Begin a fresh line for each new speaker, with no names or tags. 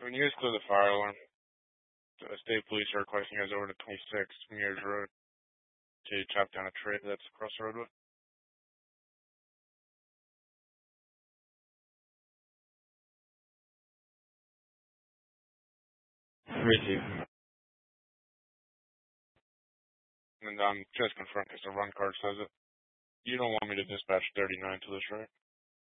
When you guys clear the fire alarm, the state police are requesting you guys over to 26 Mears Road to chop down a tree that's across the roadway. Receive. And just confirm because the run card says it. You don't want me to dispatch 39 to this, right?